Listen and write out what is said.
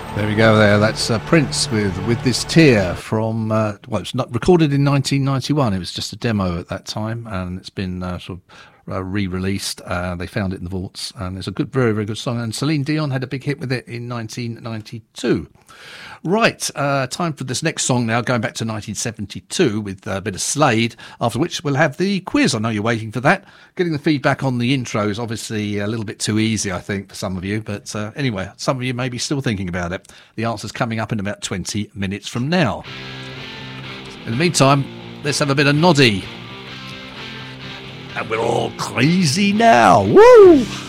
There we go. That's Prince with this tear from. It's not recorded in 1991. It was just a demo at that time, and it's been sort of re-released. They found it in the vaults, and it's a good, very, very good song. And Celine Dion had a big hit with it in 1992. Right, time for this next song now, going back to 1972 with a bit of Slade, after which we'll have the quiz. I know you're waiting for that. Getting the feedback on the intro is obviously a little bit too easy, I think, for some of you. But anyway, some of you may be still thinking about it. The answer's coming up in about 20 minutes from now. In the meantime, let's have a bit of Noddy. And we're all crazy now. Woo!